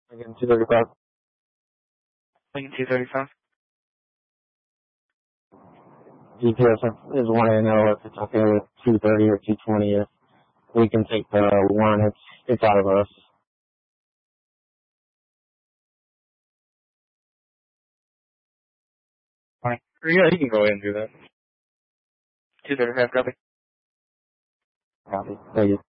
Again, 235. Lincoln 235. GPS is 1 know if it's okay with 230 or 220. If we can take the 1, it's out of us. Fine. Yeah, he can go ahead and do that. 235, copy. Copy. Thank you.